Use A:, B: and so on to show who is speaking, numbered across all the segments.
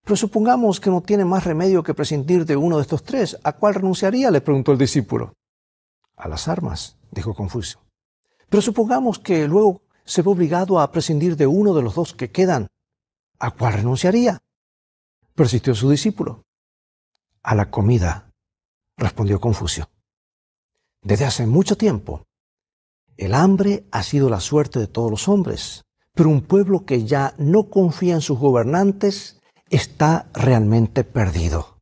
A: Pero supongamos que no tiene más remedio que prescindir de uno de estos tres. ¿A cuál renunciaría?, le preguntó el discípulo. A las armas, dijo Confucio. Pero supongamos que luego se ve obligado a prescindir de uno de los dos que quedan. ¿A cuál renunciaría?, persistió su discípulo. A la comida, respondió Confucio. Desde hace mucho tiempo, el hambre ha sido la suerte de todos los hombres, pero un pueblo que ya no confía en sus gobernantes está realmente perdido.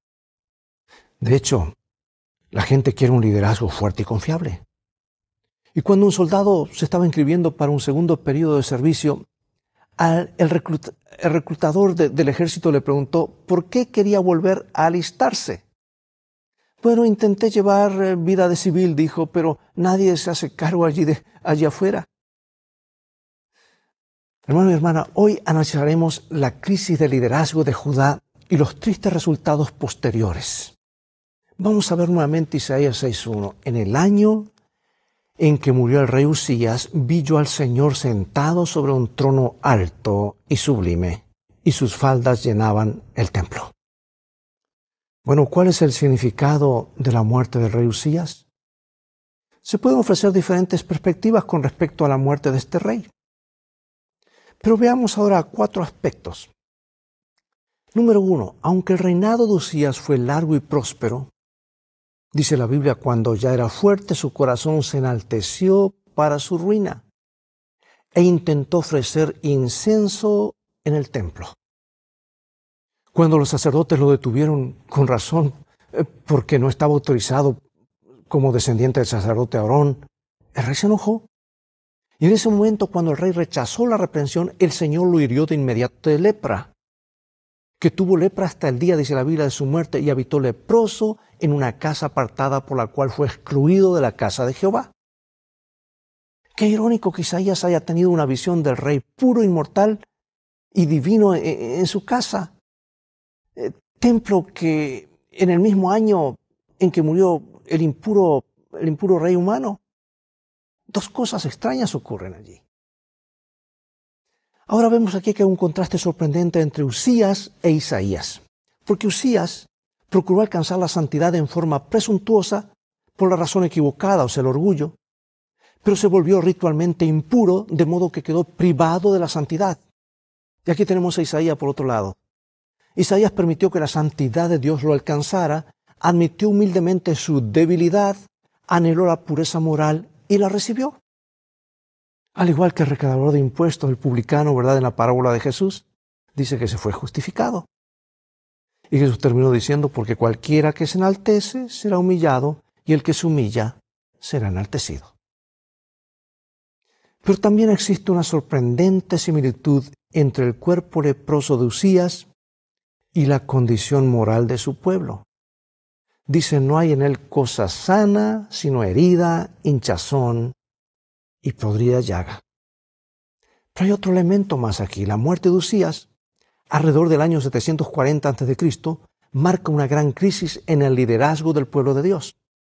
A: De hecho, la gente quiere un liderazgo fuerte y confiable. Y cuando un soldado se estaba inscribiendo para un segundo periodo de servicio, el reclutador del ejército le preguntó por qué quería volver a alistarse. Bueno, intenté llevar vida de civil, dijo, pero nadie se hace cargo allí afuera. Hermano y hermana, hoy analizaremos la crisis de liderazgo de Judá y los tristes resultados posteriores. Vamos a ver nuevamente Isaías 6:1. En el año en que murió el rey Usías, vi yo al Señor sentado sobre un trono alto y sublime, y sus faldas llenaban el templo. Bueno, ¿cuál es el significado de la muerte del rey Usías? Se pueden ofrecer diferentes perspectivas con respecto a la muerte de este rey. Pero veamos ahora 4 aspectos. Número 1, aunque el reinado de Usías fue largo y próspero, dice la Biblia, cuando ya era fuerte, su corazón se enalteció para su ruina e intentó ofrecer incienso en el templo. Cuando los sacerdotes lo detuvieron con razón, porque no estaba autorizado como descendiente del sacerdote Aarón, el rey se enojó. Y en ese momento, cuando el rey rechazó la reprensión, el Señor lo hirió de inmediato de lepra, que tuvo lepra hasta el día, dice la Biblia, de su muerte, y habitó leproso en una casa apartada, por la cual fue excluido de la casa de Jehová. Qué irónico que Isaías haya tenido una visión del rey puro, inmortal y divino en su casa. Templo que en el mismo año en que murió el impuro rey humano. 2 cosas extrañas ocurren allí. Ahora vemos aquí que hay un contraste sorprendente entre Usías e Isaías, porque Usías procuró alcanzar la santidad en forma presuntuosa por la razón equivocada, o sea, el orgullo, pero se volvió ritualmente impuro, de modo que quedó privado de la santidad. Y aquí tenemos a Isaías por otro lado. Isaías permitió que la santidad de Dios lo alcanzara, admitió humildemente su debilidad, anheló la pureza moral y la recibió. Al igual que el recaudador de impuestos, el publicano, ¿verdad?, en la parábola de Jesús, dice que se fue justificado. Y Jesús terminó diciendo, porque cualquiera que se enaltece será humillado, y el que se humilla será enaltecido. Pero también existe una sorprendente similitud entre el cuerpo leproso de Usías y la condición moral de su pueblo. Dice, no hay en él cosa sana, sino herida, hinchazón y podrida llaga. Pero hay otro elemento más aquí. La muerte de Usías, alrededor del año 740 a.C., marca una gran crisis en el liderazgo del pueblo de Dios.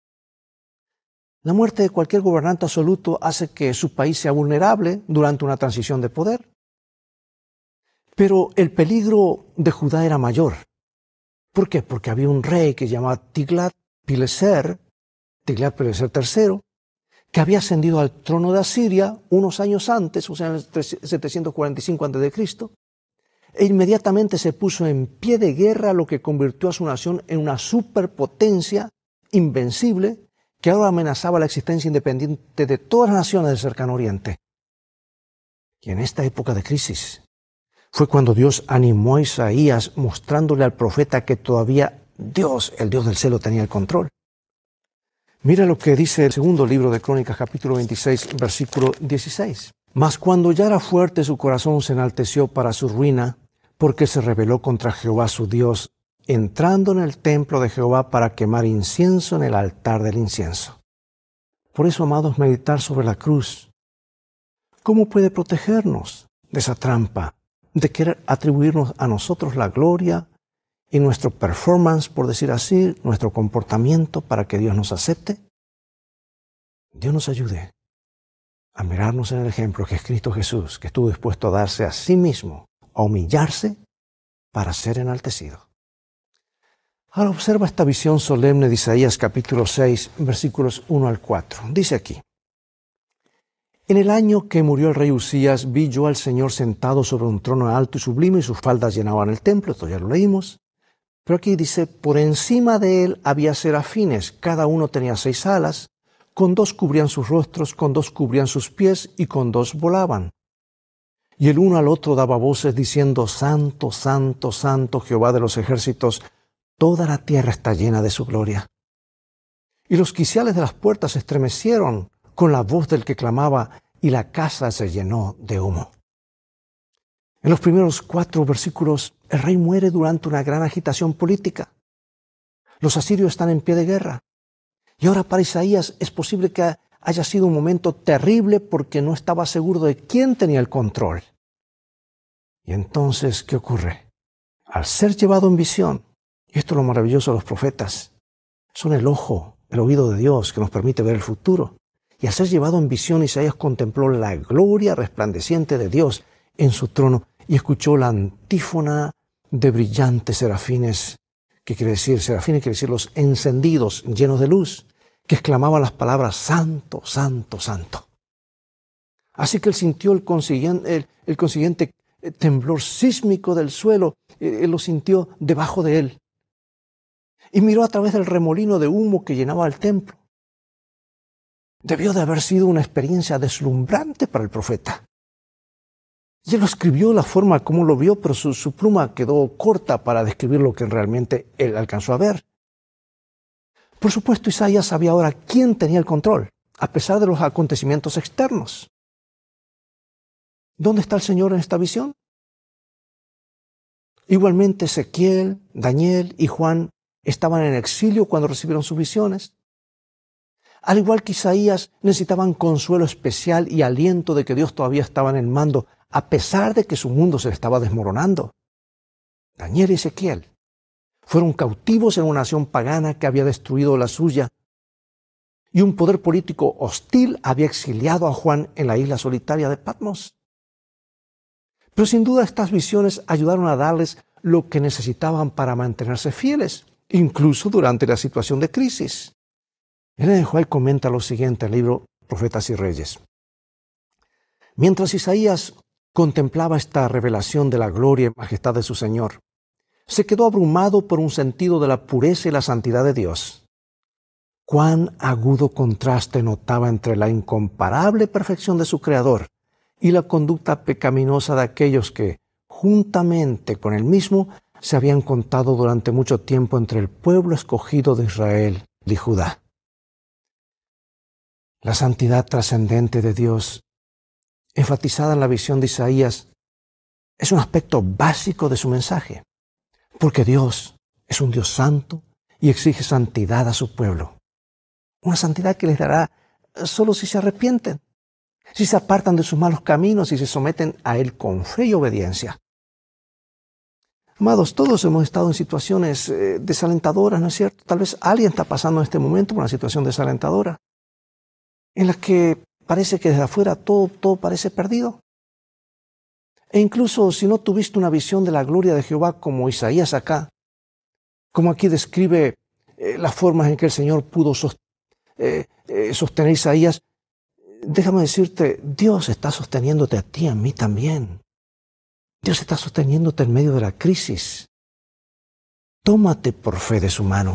A: La muerte de cualquier gobernante absoluto hace que su país sea vulnerable durante una transición de poder. Pero el peligro de Judá era mayor. ¿Por qué? Porque había un rey que se llamaba Tiglat-Pileser III, que había ascendido al trono de Asiria unos años antes, o sea, en el 745 a.C., e inmediatamente se puso en pie de guerra, lo que convirtió a su nación en una superpotencia invencible que ahora amenazaba la existencia independiente de todas las naciones del cercano oriente. Y en esta época de crisis fue cuando Dios animó a Isaías, mostrándole al profeta que todavía Dios, el Dios del cielo, tenía el control. Mira lo que dice el segundo libro de Crónicas, capítulo 26, versículo 16. Mas cuando ya era fuerte, su corazón se enalteció para su ruina, porque se rebeló contra Jehová su Dios, entrando en el templo de Jehová para quemar incienso en el altar del incienso. Por eso, amados, meditar sobre la cruz. ¿Cómo puede protegernos de esa trampa de querer atribuirnos a nosotros la gloria y nuestro performance, por decir así, nuestro comportamiento para que Dios nos acepte? Dios nos ayude a mirarnos en el ejemplo que es Cristo Jesús, que estuvo dispuesto a darse a sí mismo, a humillarse para ser enaltecido. Ahora observa esta visión solemne de Isaías capítulo 6, versículos 1 al 4. Dice aquí: En el año que murió el rey Usías, vi yo al Señor sentado sobre un trono alto y sublime, y sus faldas llenaban el templo. Esto ya lo leímos. Pero aquí dice: por encima de él había serafines, cada uno tenía 6 alas, con 2 cubrían sus rostros, con 2 cubrían sus pies, y con 2 volaban. Y el uno al otro daba voces diciendo: Santo, Santo, Santo, Jehová de los ejércitos, toda la tierra está llena de su gloria. Y los quiciales de las puertas se estremecieron con la voz del que clamaba, y la casa se llenó de humo. En los primeros 4 versículos, el rey muere durante una gran agitación política. Los asirios están en pie de guerra. Y ahora para Isaías es posible que haya sido un momento terrible porque no estaba seguro de quién tenía el control. Y entonces, ¿qué ocurre? Al ser llevado en visión, y esto es lo maravilloso de los profetas, son el ojo, el oído de Dios que nos permite ver el futuro. Y al ser llevado en visión, Isaías contempló la gloria resplandeciente de Dios en su trono y escuchó la antífona de brillantes serafines. ¿Qué quiere decir? Serafines quiere decir los encendidos, llenos de luz, que exclamaban las palabras Santo, Santo, Santo. Así que él sintió el consiguiente temblor sísmico del suelo, él lo sintió debajo de él. Y miró a través del remolino de humo que llenaba el templo. Debió de haber sido una experiencia deslumbrante para el profeta. Y él lo escribió de la forma como lo vio, pero su pluma quedó corta para describir lo que realmente él alcanzó a ver. Por supuesto, Isaías sabía ahora quién tenía el control, a pesar de los acontecimientos externos. ¿Dónde está el Señor en esta visión? Igualmente, Ezequiel, Daniel y Juan estaban en exilio cuando recibieron sus visiones. Al igual que Isaías, necesitaban consuelo especial y aliento de que Dios todavía estaba en el mando, a pesar de que su mundo se estaba desmoronando. Daniel y Ezequiel fueron cautivos en una nación pagana que había destruido la suya, y un poder político hostil había exiliado a Juan en la isla solitaria de Patmos. Pero sin duda estas visiones ayudaron a darles lo que necesitaban para mantenerse fieles, incluso durante la situación de crisis. Ellen White comenta lo siguiente en el libro Profetas y Reyes. Mientras Isaías contemplaba esta revelación de la gloria y majestad de su Señor, se quedó abrumado por un sentido de la pureza y la santidad de Dios. Cuán agudo contraste notaba entre la incomparable perfección de su Creador y la conducta pecaminosa de aquellos que, juntamente con él mismo, se habían contado durante mucho tiempo entre el pueblo escogido de Israel y Judá. La santidad trascendente de Dios, enfatizada en la visión de Isaías, es un aspecto básico de su mensaje, porque Dios es un Dios santo y exige santidad a su pueblo. Una santidad que les dará solo si se arrepienten, si se apartan de sus malos caminos y se someten a Él con fe y obediencia. Amados, todos hemos estado en situaciones desalentadoras, ¿no es cierto? Tal vez alguien está pasando en este momento por una situación desalentadora, en la que parece que desde afuera todo parece perdido. E incluso si no tuviste una visión de la gloria de Jehová como Isaías acá, como aquí describe las formas en que el Señor pudo sostener a Isaías, déjame decirte, Dios está sosteniéndote a ti, a mí también. Dios está sosteniéndote en medio de la crisis. Tómate por fe de su mano.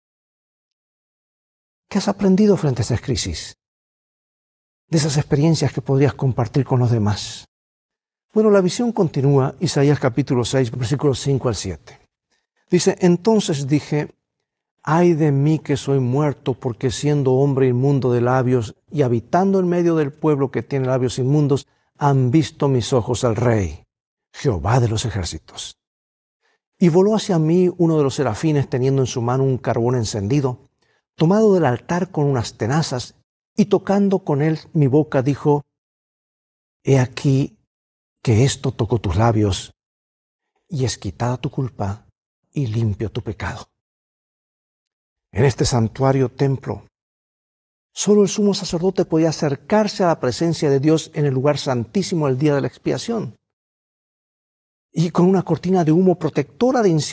A: ¿Qué has aprendido frente a esas crisis? De esas experiencias que podrías compartir con los demás. Bueno, la visión continúa, Isaías capítulo 6, versículos 5 al 7. Dice: entonces dije, ay de mí que soy muerto, porque siendo hombre inmundo de labios y habitando en medio del pueblo que tiene labios inmundos, han visto mis ojos al Rey, Jehová de los ejércitos. Y voló hacia mí uno de los serafines teniendo en su mano un carbón encendido, tomado del altar con unas tenazas, y tocando con él mi boca dijo: he aquí que esto tocó tus labios, y es quitada tu culpa y limpio tu pecado. En este santuario templo, solo el sumo sacerdote podía acercarse a la presencia de Dios en el lugar santísimo el día de la expiación. y con una cortina de humo protectora de